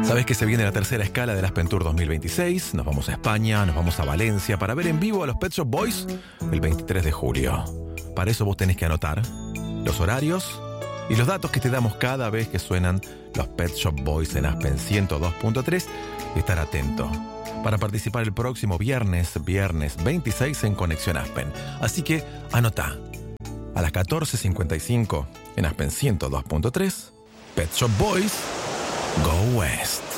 Sabes que se viene la tercera escala del Aspen Tour 2026. Nos vamos a España, nos vamos a Valencia para ver en vivo a los Pet Shop Boys el 23 de julio. Para eso vos tenés que anotar los horarios y los datos que te damos cada vez que suenan los Pet Shop Boys en Aspen 102.3 y estar atento para participar el próximo viernes 26 en Conexión Aspen. Así que anotá. A las 14:55 en Aspen 102.3, Pet Shop Boys Go West.